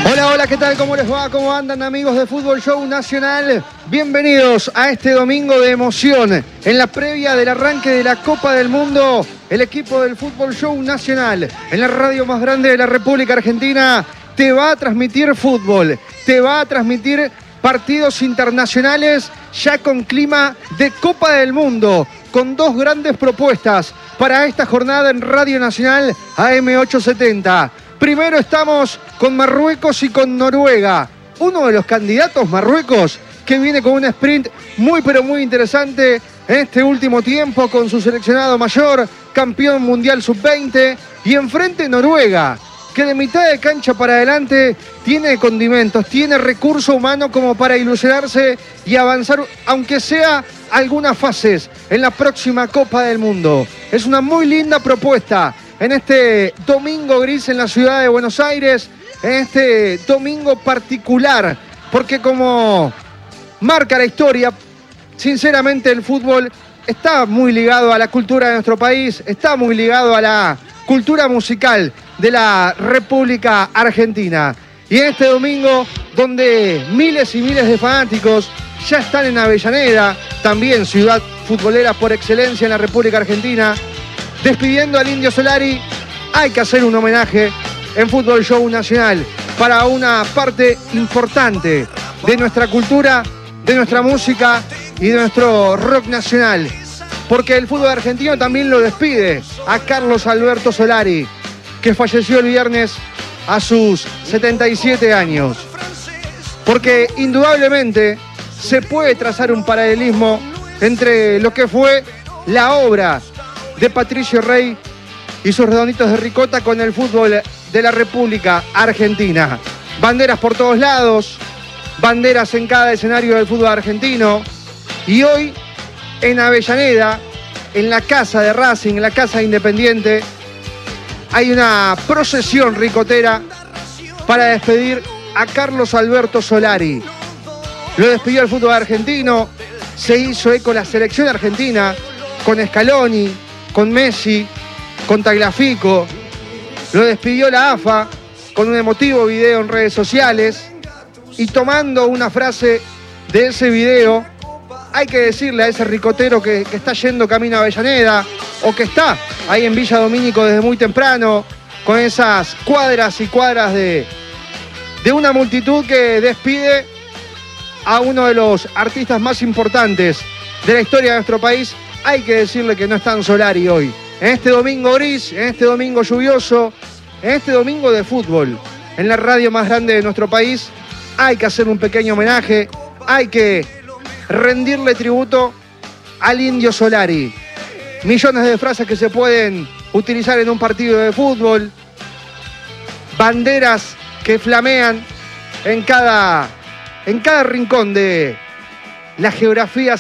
Hola, hola, ¿qué tal? ¿Cómo les va? ¿Cómo andan, amigos de Fútbol Show Nacional? Bienvenidos a este domingo de emoción. En la previa del arranque de la Copa del Mundo, el equipo del Fútbol Show Nacional, en la radio más grande de la República Argentina, te va a transmitir fútbol, te va a transmitir partidos internacionales ya con clima de Copa del Mundo, con dos grandes propuestas para esta jornada en Radio Nacional AM870. Primero estamos con Marruecos y con Noruega. Uno de los candidatos, Marruecos, que viene con un sprint muy pero muy interesante en este último tiempo con su seleccionado mayor, campeón mundial sub-20. Y enfrente Noruega, que de mitad de cancha para adelante tiene condimentos, tiene recurso humano como para ilusionarse y avanzar, aunque sea algunas fases en la próxima Copa del Mundo. Es una muy linda propuesta en este domingo gris en la ciudad de Buenos Aires, en este domingo particular, porque como marca la historia, sinceramente el fútbol está muy ligado a la cultura de nuestro país, está muy ligado a la cultura musical de la República Argentina. Y en este domingo, donde miles y miles de fanáticos ya están en Avellaneda, también ciudad futbolera por excelencia en la República Argentina, despidiendo al Indio Solari, hay que hacer un homenaje en Fútbol Show Nacional para una parte importante de nuestra cultura, de nuestra música y de nuestro rock nacional. Porque el fútbol argentino también lo despide a Carlos Alberto Solari, que falleció el viernes a sus 77 años. Porque indudablemente se puede trazar un paralelismo entre lo que fue la obra de Patricio Rey y sus redonditos de ricota con el fútbol de la República Argentina. Banderas por todos lados, banderas en cada escenario del fútbol argentino. Y hoy, en Avellaneda, en la casa de Racing, en la casa de Independiente, hay una procesión ricotera para despedir a Carlos Alberto Solari. Lo despidió el fútbol argentino, se hizo eco la selección argentina, con Scaloni, con Messi, con Tagliafico. Lo despidió la AFA con un emotivo video en redes sociales. Y tomando una frase de ese video, hay que decirle a ese ricotero que está yendo camino a Avellaneda, o que está ahí en Villa Domínico desde muy temprano, con esas cuadras y cuadras de una multitud que despide a uno de los artistas más importantes de la historia de nuestro país. Hay que decirle que no está en Solari hoy. En este domingo gris, en este domingo lluvioso, en este domingo de fútbol, en la radio más grande de nuestro país, hay que hacer un pequeño homenaje, hay que rendirle tributo al Indio Solari. Millones de frases que se pueden utilizar en un partido de fútbol, banderas que flamean en cada rincón de la geografía